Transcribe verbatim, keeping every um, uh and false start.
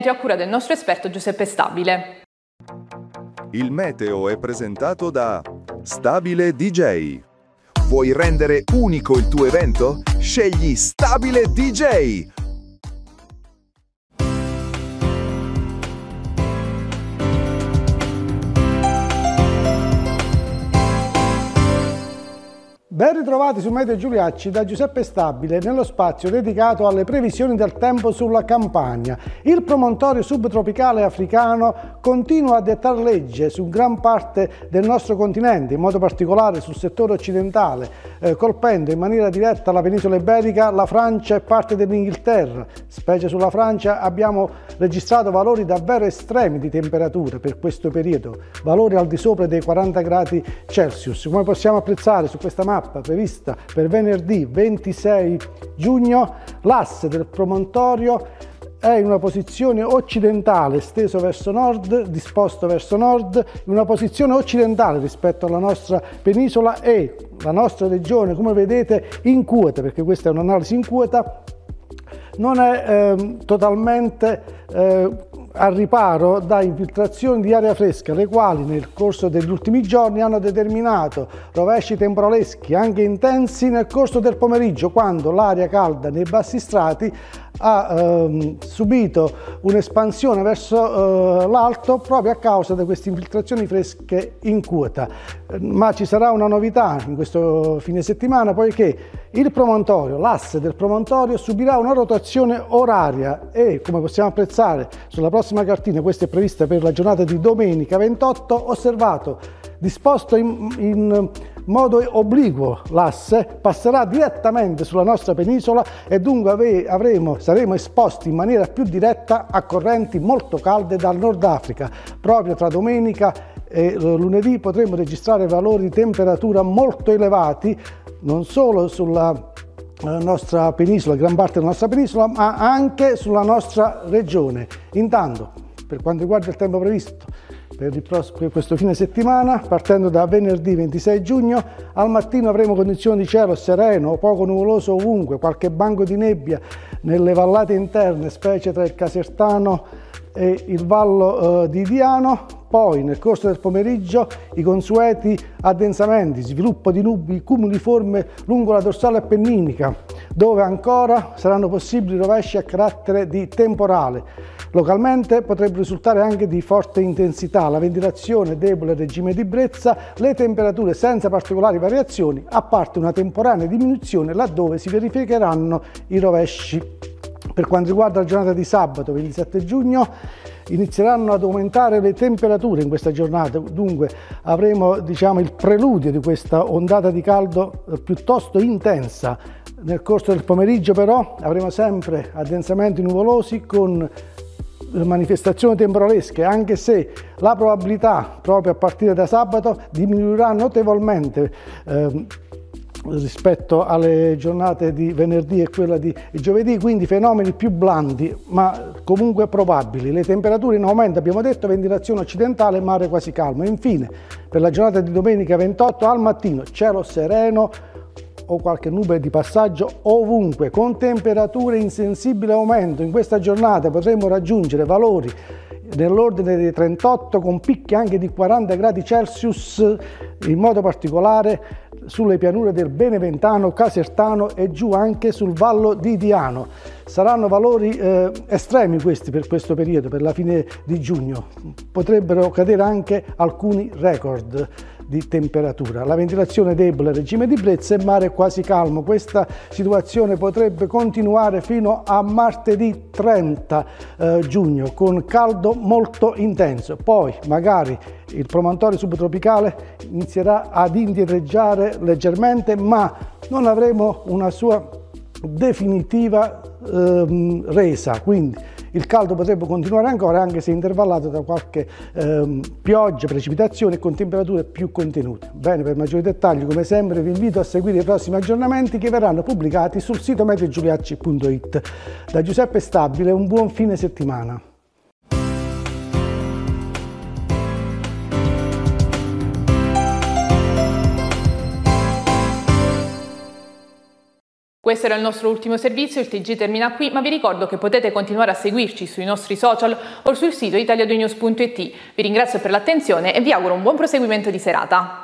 A cura del nostro esperto Giuseppe Stabile. Il meteo è presentato da Stabile D J. Vuoi rendere unico il tuo evento? Scegli Stabile D J. Ben ritrovati su Meteo Giuliacci da Giuseppe Stabile nello spazio dedicato alle previsioni del tempo sulla Campania. Il promontorio subtropicale africano continua a dettare legge su gran parte del nostro continente, in modo particolare sul settore occidentale, eh, colpendo in maniera diretta la penisola iberica, la Francia e parte dell'Inghilterra. Specie sulla Francia abbiamo registrato valori davvero estremi di temperature per questo periodo, valori al di sopra dei quaranta gradi Celsius. Come possiamo apprezzare su questa mappa prevista per venerdì ventisei giugno, l'asse del promontorio è in una posizione occidentale, steso verso nord, disposto verso nord, in una posizione occidentale rispetto alla nostra penisola, e la nostra regione, come vedete, incuota, perché questa è un'analisi incuota, non è eh, totalmente eh, al riparo da infiltrazioni di aria fresca, le quali nel corso degli ultimi giorni hanno determinato rovesci temporaleschi anche intensi nel corso del pomeriggio, quando l'aria calda nei bassi strati ha ehm, subito un'espansione verso eh, l'alto proprio a causa di queste infiltrazioni fresche in quota. Ma ci sarà una novità in questo fine settimana, poiché il promontorio, l'asse del promontorio, subirà una rotazione oraria e, come possiamo apprezzare sulla prossima cartina, questa è prevista per la giornata di domenica ventotto, osservato disposto in, in modo obliquo l'asse passerà direttamente sulla nostra penisola e dunque ave, avremo, saremo esposti in maniera più diretta a correnti molto calde dal Nord Africa. Proprio tra domenica e lunedì potremo registrare valori di temperatura molto elevati, non solo sulla nostra penisola, gran parte della nostra penisola, ma anche sulla nostra regione. Intanto, per quanto riguarda il tempo previsto per, il prossimo, per questo fine settimana, partendo da venerdì ventisei giugno, al mattino avremo condizioni di cielo sereno o poco nuvoloso ovunque, qualche banco di nebbia nelle vallate interne, specie tra il Casertano e il Vallo eh, di Diano. Poi nel corso del pomeriggio i consueti addensamenti, sviluppo di nubi cumuliforme lungo la dorsale appenninica, dove ancora saranno possibili rovesci a carattere di temporale. Localmente potrebbero risultare anche di forte intensità, la ventilazione debole, regime di brezza, le temperature senza particolari variazioni, a parte una temporanea diminuzione laddove si verificheranno i rovesci. Per quanto riguarda la giornata di sabato ventisette giugno, inizieranno ad aumentare le temperature in questa giornata, dunque avremo, diciamo, il preludio di questa ondata di caldo piuttosto intensa. Nel corso del pomeriggio però avremo sempre addensamenti nuvolosi con manifestazioni temporalesche, anche se la probabilità proprio a partire da sabato diminuirà notevolmente eh, rispetto alle giornate di venerdì e quella di giovedì, quindi fenomeni più blandi ma comunque probabili. Le temperature in aumento, abbiamo detto, ventilazione occidentale, mare quasi calmo. Infine, per la giornata di domenica ventotto, al mattino cielo sereno o qualche nube di passaggio ovunque, con temperature in sensibile aumento. In questa giornata potremo raggiungere valori nell'ordine dei trentotto, con picchi anche di quaranta gradi Celsius, in modo particolare sulle pianure del Beneventano, Casertano e giù anche sul Vallo di Diano. Saranno valori eh, estremi questi per questo periodo, per la fine di giugno. Potrebbero cadere anche alcuni record di temperatura. La ventilazione debole, regime di brezza e mare quasi calmo. Questa situazione potrebbe continuare fino a martedì trenta eh, giugno, con caldo molto intenso. Poi magari il promontorio subtropicale inizierà ad indietreggiare leggermente, ma non avremo una sua definitiva ehm, resa, quindi il caldo potrebbe continuare ancora, anche se intervallato da qualche ehm, pioggia, precipitazione, con temperature più contenute. Bene, per maggiori dettagli, come sempre, vi invito a seguire i prossimi aggiornamenti che verranno pubblicati sul sito meteo giuliacci punto it. Da Giuseppe Stabile, un buon fine settimana. Questo era il nostro ultimo servizio, il T G termina qui, ma vi ricordo che potete continuare a seguirci sui nostri social o sul sito italia due news punto it. Vi ringrazio per l'attenzione e vi auguro un buon proseguimento di serata.